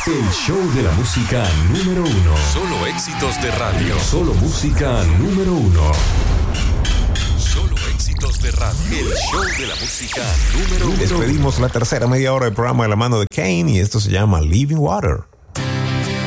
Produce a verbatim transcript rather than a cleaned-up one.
El show de la música número uno. Solo éxitos de radio. Solo música número uno. Solo éxitos de radio. El show de la música número uno. Despedimos la tercera media hora del programa de la mano de Kane y esto se llama Living Water.